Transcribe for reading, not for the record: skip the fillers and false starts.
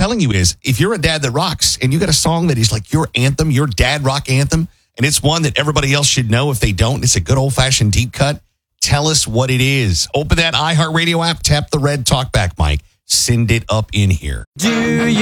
telling you is, if you're a dad that rocks and you got a song that is like your anthem, your dad rock anthem, and it's one that everybody else should know if they don't, it's a good old-fashioned deep cut, tell us what it is. Open that iHeartRadio app, tap the red talkback mic, send it up in here.